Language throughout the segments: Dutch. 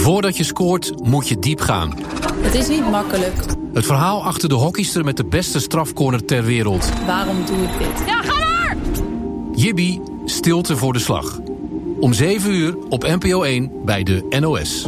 Voordat je scoort, moet je diep gaan. Het is niet makkelijk. Het verhaal achter de hockeyster met de beste strafcorner ter wereld. Waarom doe ik dit? Ja, ga maar! Jibby, stilte voor de slag. Om 7:00 op NPO 1 bij de NOS.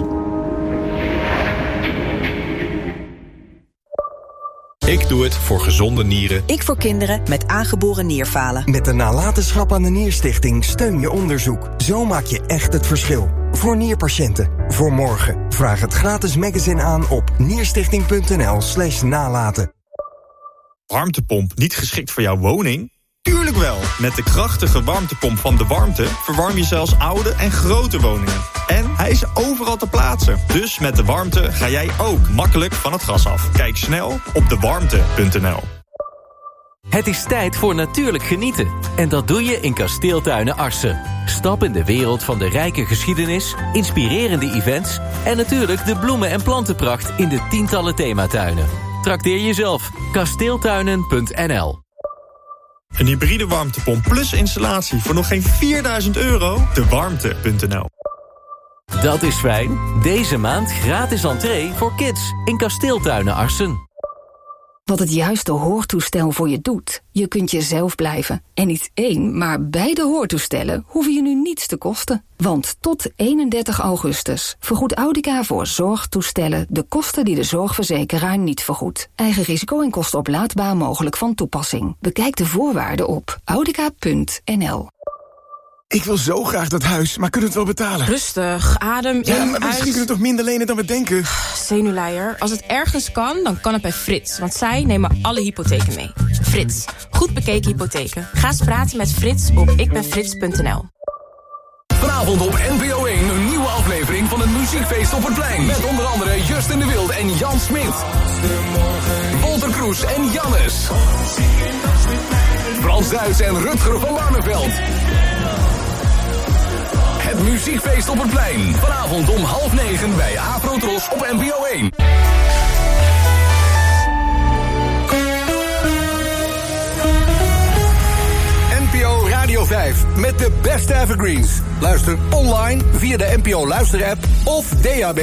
Ik doe het voor gezonde nieren. Ik voor kinderen met aangeboren nierfalen. Met de nalatenschap aan de Nierstichting steun je onderzoek. Zo maak je echt het verschil. Voor nierpatiënten. Voor morgen. Vraag het gratis magazine aan op nierstichting.nl/nalaten. Warmtepomp niet geschikt voor jouw woning? Tuurlijk wel! Met de krachtige warmtepomp van De Warmte verwarm je zelfs oude en grote woningen. En hij is overal te plaatsen. Dus met De Warmte ga jij ook makkelijk van het gas af. Kijk snel op dewarmte.nl. Het is tijd voor natuurlijk genieten. En dat doe je in Kasteeltuinen Arcen. Stap in de wereld van de rijke geschiedenis, inspirerende events en natuurlijk de bloemen- en plantenpracht in de tientallen thematuinen. Trakteer jezelf. Kasteeltuinen.nl. Een hybride warmtepomp plus installatie voor nog geen €4.000? Dewarmte.nl. Dat is fijn. Deze maand gratis entree voor kids in Kasteeltuinen Arcen. Wat het juiste hoortoestel voor je doet. Je kunt jezelf blijven. En niet één, maar beide hoortoestellen hoeven je nu niets te kosten. Want tot 31 augustus vergoedt Audica voor zorgtoestellen de kosten die de zorgverzekeraar niet vergoedt. Eigen risico en kosten oplaadbaar mogelijk van toepassing. Bekijk de voorwaarden op audica.nl. Ik wil zo graag dat huis, maar kunnen we het wel betalen? Rustig, adem in, maar misschien kunnen we toch minder lenen dan we denken? Zenuwleier. Als het ergens kan, dan kan het bij Frits. Want zij nemen alle hypotheken mee. Frits. Goed bekeken hypotheken. Ga eens praten met Frits op ikbenfrits.nl. Vanavond op NPO 1 een nieuwe aflevering van het Muziekfeest op het Plein. Met onder andere Justin de Wild en Jan Smit. Wolter Kroes en Jannes. Frans Duits en Rutger van Barneveld. Het Muziekfeest op het Plein. Vanavond om 8:30 bij Afro-Tros op NPO 1. NPO Radio 5 met de beste evergreens. Luister online via de NPO Luister-app of DAB+.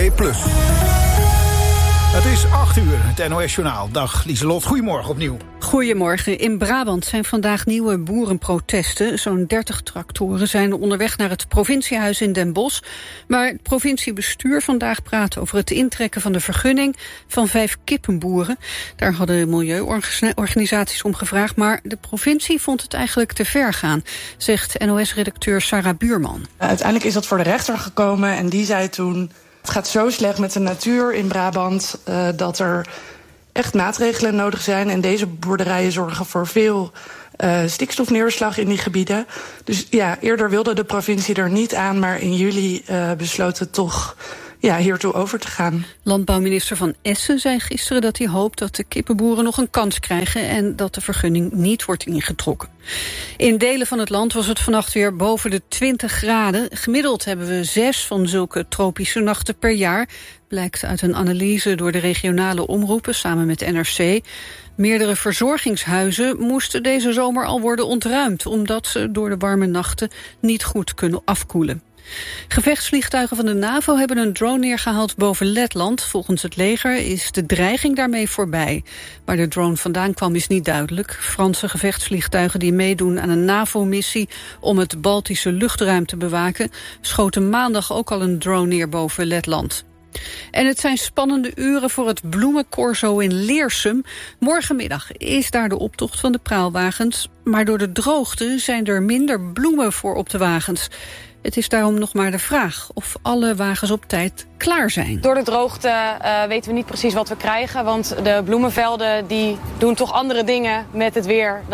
Het is 8:00, het NOS-journaal. Dag Lieselot, goedemorgen opnieuw. Goedemorgen. In Brabant zijn vandaag nieuwe boerenprotesten. Zo'n 30 tractoren zijn onderweg naar het provinciehuis in Den Bosch. Maar het provinciebestuur vandaag praat over het intrekken van de vergunning van 5 kippenboeren. Daar hadden milieuorganisaties om gevraagd, maar de provincie vond het eigenlijk te ver gaan, zegt NOS-redacteur Sarah Buurman. Uiteindelijk is dat voor de rechter gekomen en die zei toen: het gaat zo slecht met de natuur in Brabant dat er echt maatregelen nodig zijn. En deze boerderijen zorgen voor veel stikstofneerslag in die gebieden. Dus ja, eerder wilde de provincie er niet aan, maar in juli besloot het toch hiertoe over te gaan. Landbouwminister Van Essen zei gisteren dat hij hoopt dat de kippenboeren nog een kans krijgen en dat de vergunning niet wordt ingetrokken. In delen van het land was het vannacht weer boven de 20 graden. Gemiddeld hebben we 6 van zulke tropische nachten per jaar, blijkt uit een analyse door de regionale omroepen samen met NRC. Meerdere verzorgingshuizen moesten deze zomer al worden ontruimd, omdat ze door de warme nachten niet goed kunnen afkoelen. Gevechtsvliegtuigen van de NAVO hebben een drone neergehaald boven Letland. Volgens het leger is de dreiging daarmee voorbij. Waar de drone vandaan kwam is niet duidelijk. Franse gevechtsvliegtuigen die meedoen aan een NAVO-missie om het Baltische luchtruim te bewaken, schoten maandag ook al een drone neer boven Letland. En het zijn spannende uren voor het bloemencorso in Leersum. Morgenmiddag is daar de optocht van de praalwagens, maar door de droogte zijn er minder bloemen voor op de wagens. Het is daarom nog maar de vraag of alle wagens op tijd klaar zijn. Door de droogte weten we niet precies wat we krijgen, want de bloemenvelden die doen toch andere dingen met het weer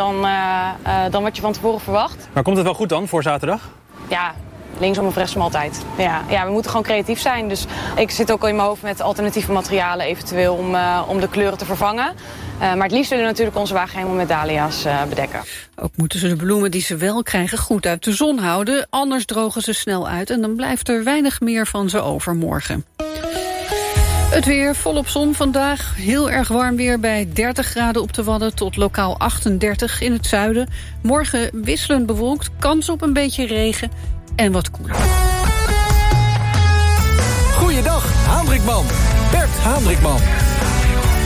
dan wat je van tevoren verwacht. Maar komt het wel goed dan voor zaterdag? Ja, linksom of rechtsom altijd. Ja, we moeten gewoon creatief zijn. Dus ik zit ook al in mijn hoofd met alternatieve materialen eventueel om de kleuren te vervangen. Maar het liefst willen we natuurlijk onze wagen helemaal met dahlia's bedekken. Ook moeten ze de bloemen die ze wel krijgen goed uit de zon houden. Anders drogen ze snel uit en dan blijft er weinig meer van ze over morgen. Het weer volop zon vandaag. Heel erg warm weer bij 30 graden op de Wadden tot lokaal 38 in het zuiden. Morgen wisselend bewolkt, kans op een beetje regen en wat koeler. Goeiedag, man, Bert Haandrikman.